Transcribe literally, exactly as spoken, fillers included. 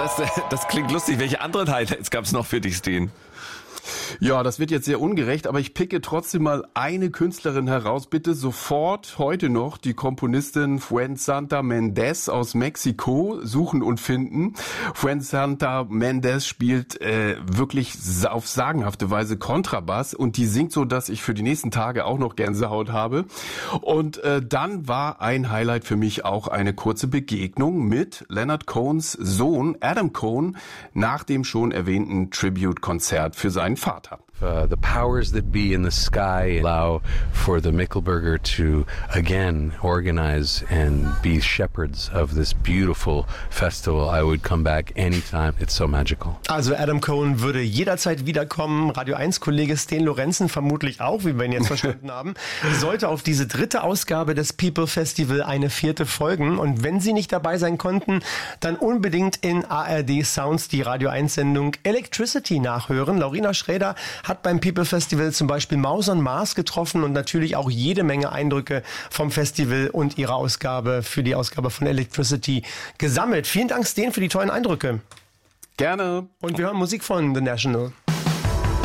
das, das klingt lustig. Welche anderen Highlights gab es noch für dich, Steen? Ja, das wird jetzt sehr ungerecht, aber ich picke trotzdem mal eine Künstlerin heraus. Bitte sofort heute noch die Komponistin Fuensanta Mendez aus Mexiko suchen und finden. Fuensanta Mendez spielt äh, wirklich auf sagenhafte Weise Kontrabass und die singt so, dass ich für die nächsten Tage auch noch Gänsehaut habe. Und äh, dann war ein Highlight für mich auch eine kurze Begegnung mit Leonard Cohens Sohn Adam Cohen nach dem schon erwähnten Tribute-Konzert für seinen Vater. Uh, the powers that be in the sky allow for the Michelberger to again organize and be shepherds of this beautiful festival. I would come back anytime. It's so magical. Also Adam Cohen würde jederzeit wiederkommen. Radio eins Kollege Sten Lorenzen vermutlich auch, wie wir ihn jetzt verstanden haben. Sollte auf diese dritte Ausgabe des People Festival eine vierte folgen. Und wenn Sie nicht dabei sein konnten, dann unbedingt in A R D Sounds die Radio eins Sendung Electricity nachhören. Laurina Schrader hat beim People Festival zum Beispiel Maus on Mars getroffen und natürlich auch jede Menge Eindrücke vom Festival und ihrer Ausgabe für die Ausgabe von Electricity gesammelt. Vielen Dank, Sten, für die tollen Eindrücke. Gerne. Und wir hören Musik von The National.